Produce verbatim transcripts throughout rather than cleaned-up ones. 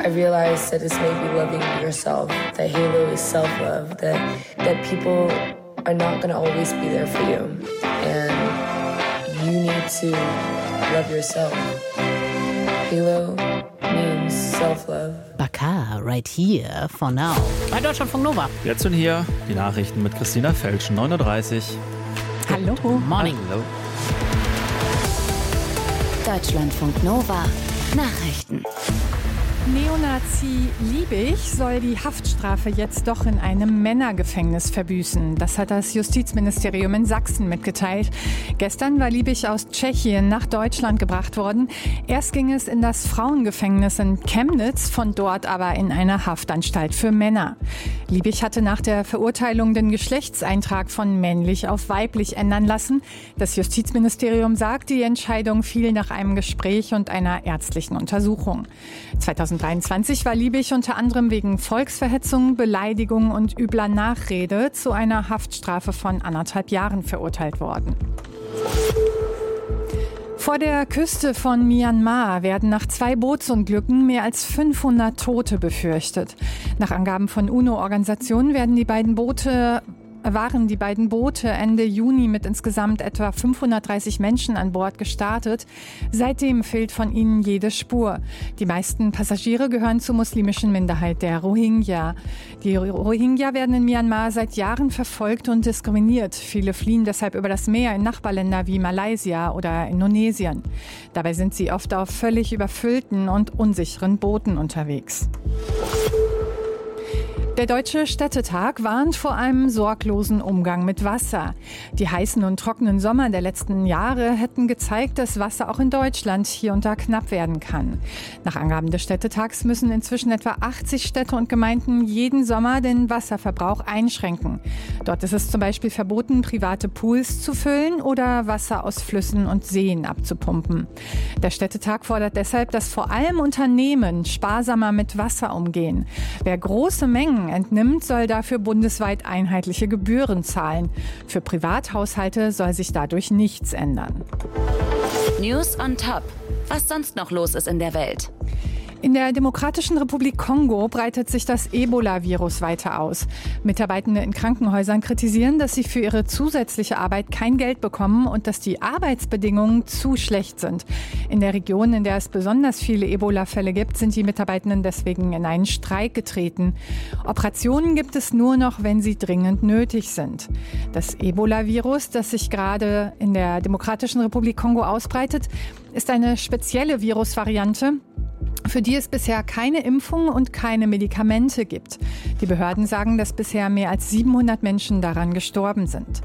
I realized that it's maybe loving yourself, that Halo is self-love, that, that people are not going to always be there for you. And you need to love yourself. Halo means self-love. Bakar, right here for now. Bei Deutschlandfunk Nova. Jetzt und hier die Nachrichten mit Christina Felsch, neun Uhr dreißig. Hallo. Morning. Hallo. Deutschlandfunk Nova. Nachrichten. Neonazi Liebig soll die Haftstrafe jetzt doch in einem Männergefängnis verbüßen. Das hat das Justizministerium in Sachsen mitgeteilt. Gestern war Liebig aus Tschechien nach Deutschland gebracht worden. Erst ging es in das Frauengefängnis in Chemnitz, von dort aber in eine Haftanstalt für Männer. Liebig hatte nach der Verurteilung den Geschlechtseintrag von männlich auf weiblich ändern lassen. Das Justizministerium sagt, die Entscheidung fiel nach einem Gespräch und einer ärztlichen Untersuchung. zweitausenddreiundzwanzig war Liebig unter anderem wegen Volksverhetzung, Beleidigung und übler Nachrede zu einer Haftstrafe von anderthalb Jahren verurteilt worden. Vor der Küste von Myanmar werden nach zwei Bootsunglücken mehr als fünfhundert Tote befürchtet. Nach Angaben von UNO-Organisationen werden die beiden Boote waren die beiden Boote Ende Juni mit insgesamt etwa fünfhundertdreißig Menschen an Bord gestartet. Seitdem fehlt von ihnen jede Spur. Die meisten Passagiere gehören zur muslimischen Minderheit der Rohingya. Die Rohingya werden in Myanmar seit Jahren verfolgt und diskriminiert. Viele fliehen deshalb über das Meer in Nachbarländer wie Malaysia oder Indonesien. Dabei sind sie oft auf völlig überfüllten und unsicheren Booten unterwegs. Der Deutsche Städtetag warnt vor einem sorglosen Umgang mit Wasser. Die heißen und trockenen Sommer der letzten Jahre hätten gezeigt, dass Wasser auch in Deutschland hier und da knapp werden kann. Nach Angaben des Städtetags müssen inzwischen etwa achtzig Städte und Gemeinden jeden Sommer den Wasserverbrauch einschränken. Dort ist es zum Beispiel verboten, private Pools zu füllen oder Wasser aus Flüssen und Seen abzupumpen. Der Städtetag fordert deshalb, dass vor allem Unternehmen sparsamer mit Wasser umgehen. Wer große Mengen entnimmt, soll dafür bundesweit einheitliche Gebühren zahlen. Für Privathaushalte soll sich dadurch nichts ändern. News on Top. Was sonst noch los ist in der Welt? In der Demokratischen Republik Kongo breitet sich das Ebola-Virus weiter aus. Mitarbeitende in Krankenhäusern kritisieren, dass sie für ihre zusätzliche Arbeit kein Geld bekommen und dass die Arbeitsbedingungen zu schlecht sind. In der Region, in der es besonders viele Ebola-Fälle gibt, sind die Mitarbeitenden deswegen in einen Streik getreten. Operationen gibt es nur noch, wenn sie dringend nötig sind. Das Ebola-Virus, das sich gerade in der Demokratischen Republik Kongo ausbreitet, ist eine spezielle Virusvariante, für die es bisher keine Impfung und keine Medikamente gibt. Die Behörden sagen, dass bisher mehr als siebenhundert Menschen daran gestorben sind.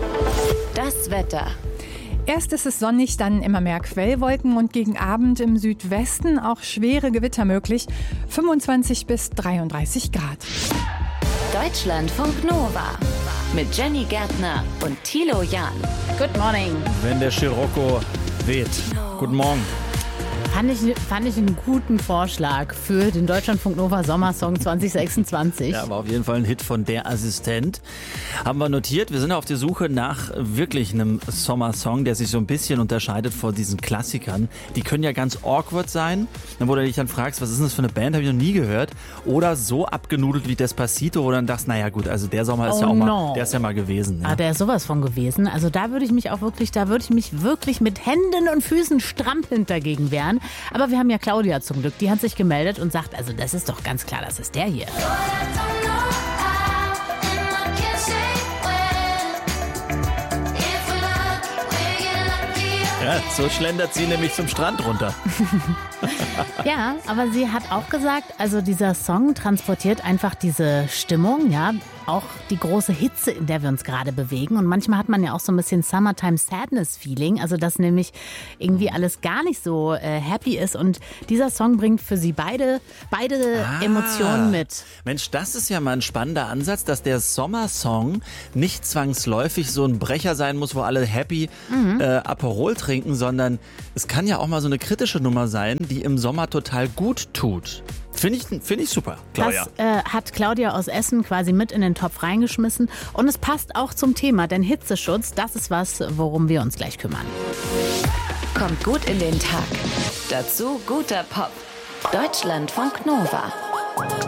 Das Wetter. Erst ist es sonnig, dann immer mehr Quellwolken und gegen Abend im Südwesten auch schwere Gewitter möglich. fünfundzwanzig bis dreiunddreißig Grad. Deutschlandfunk Nova. Mit Jenny Gärtner und Thilo Jahn. Good morning. Wenn der Scirocco weht. Guten Morgen. Fand ich, fand ich einen guten Vorschlag für den Deutschlandfunk Nova Sommersong zwanzig sechsundzwanzig. Ja, war auf jeden Fall ein Hit von Der Assistent. Haben wir notiert. Wir sind auf der Suche nach wirklich einem Sommersong, der sich so ein bisschen unterscheidet von diesen Klassikern. Die können ja ganz awkward sein. Dann, wo du dich dann fragst, was ist denn das für eine Band, habe ich noch nie gehört. Oder so abgenudelt wie Despacito, wo du dann dachtest, naja gut, also der Sommer ist Oh ja auch mal, no. der ist ja mal gewesen. Ja. Ah, der ist sowas von gewesen. Also da würde ich mich auch wirklich, da würde ich mich wirklich mit Händen und Füßen strampelnd dagegen wehren. Aber wir haben ja Claudia zum Glück, die hat sich gemeldet und sagt, also das ist doch ganz klar, das ist der hier. Ja, so schlendert sie nämlich zum Strand runter. Ja, aber sie hat auch gesagt, also dieser Song transportiert einfach diese Stimmung, ja, auch die große Hitze, in der wir uns gerade bewegen. Und manchmal hat man ja auch so ein bisschen Summertime Sadness Feeling, also dass nämlich irgendwie alles gar nicht so äh, happy ist. Und dieser Song bringt für sie beide, beide Ah. Emotionen mit. Mensch, das ist ja mal ein spannender Ansatz, dass der Sommersong nicht zwangsläufig so ein Brecher sein muss, wo alle happy Mhm. äh, Aperol trinken, sondern es kann ja auch mal so eine kritische Nummer sein, die im Sommer total gut tut. Finde ich, find ich super, Claudia. Das äh, hat Claudia aus Essen quasi mit in den Topf reingeschmissen. Und es passt auch zum Thema, denn Hitzeschutz, das ist was, worum wir uns gleich kümmern. Kommt gut in den Tag. Dazu guter Pop. Deutschlandfunk Nova.